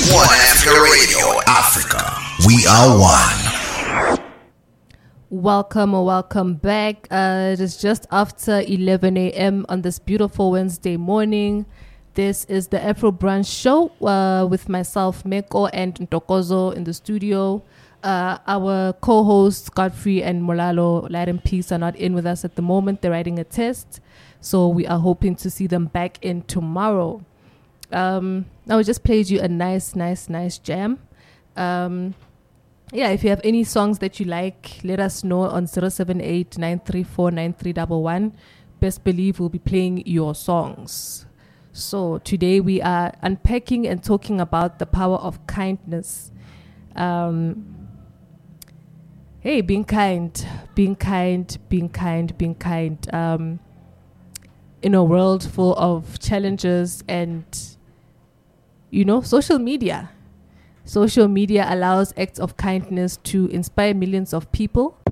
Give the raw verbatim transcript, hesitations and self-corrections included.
One Africa Radio, Africa. We are one. Welcome or welcome back. Uh, it is just after eleven a.m. on this beautiful Wednesday morning. This is the Afro Brunch Show uh, with myself, Meko, and Ntokozo in the studio. Uh, our co-hosts, Godfrey and Molalo, Light and Peace, are not in with us at the moment. They're writing a test. So we are hoping to see them back in tomorrow. Um, now we just played you a nice, nice, nice jam. Um, yeah, if you have any songs that you like, let us know on zero seven eight, nine three four, nine three one one. Best believe we'll be playing your songs. So today we are unpacking and talking about the power of kindness. Um, hey, being kind, being kind, being kind, being kind. Um, in a world full of challenges and, you know, social media. Social media allows acts of kindness to inspire millions of people.